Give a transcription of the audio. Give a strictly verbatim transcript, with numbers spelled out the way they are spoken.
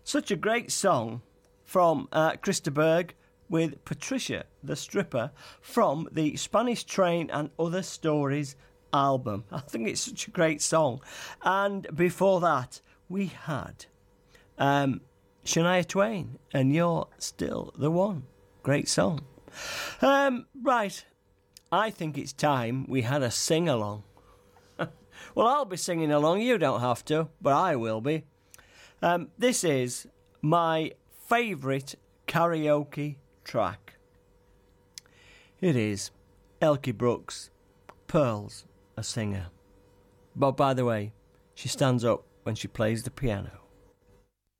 Such a great song from uh, Krista Berg with Patricia the Stripper from the Spanish Train and Other Stories album. I think it's such a great song. And before that, we had um, Shania Twain and You're Still the One. Great song. Um, right, I think it's time we had a sing-along. Well, I'll be singing along, you don't have to, but I will be. Um, this is my favourite karaoke track. It is Elkie Brooks, Pearl's a Singer. But by the way, she stands up when she plays the piano.